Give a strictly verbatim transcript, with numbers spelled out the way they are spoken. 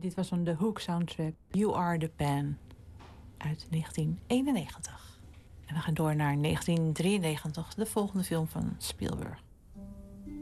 Dit was van de Hook soundtrack You Are the Pan uit negentien eenennegentig. En we gaan door naar negentien drieënnegentig, de volgende film van Spielberg.